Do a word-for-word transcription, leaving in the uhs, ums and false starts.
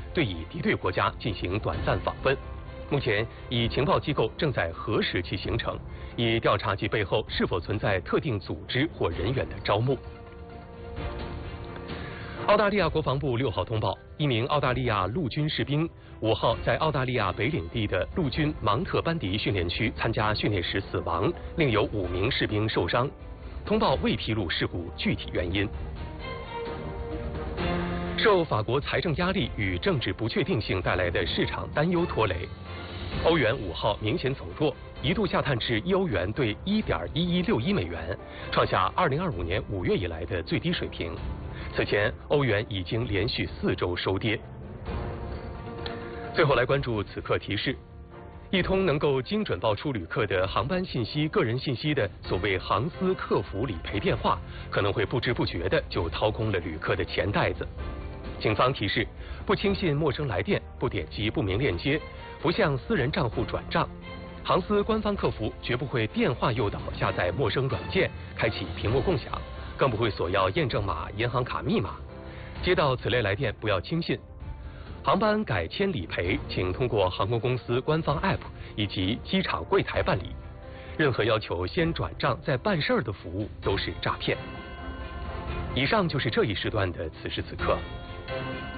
对以敌对国家进行短暂访问。目前，以情报机构正在核实其行程，以调查其背后是否存在特定组织或人员的招募。澳大利亚国防部六号通报，一名澳大利亚陆军士兵五号在澳大利亚北领地的陆军芒特班迪训练区参加训练时死亡，另有五名士兵受伤。通报未披露事故具体原因。受法国财政压力与政治不确定性带来的市场担忧拖累，欧元五号明显走弱，一度下探至一欧元兑一点一一六一美元，创下二零二五年五月以来的最低水平。此前，欧元已经连续四周收跌。最后来关注此刻提示：一通能够精准报出旅客的航班信息、个人信息的所谓航司客服理赔电话，可能会不知不觉的就掏空了旅客的钱袋子。警方提示：不轻信陌生来电，不点击不明链接，不向私人账户转账。航司官方客服绝不会电话诱导下载陌生软件，开启屏幕共享，更不会索要验证码、银行卡密码。接到此类来电，不要轻信。航班改签理赔，请通过航空公司官方 App 以及机场柜台办理。任何要求先转账再办事儿的服务都是诈骗。以上就是这一时段的此时此刻。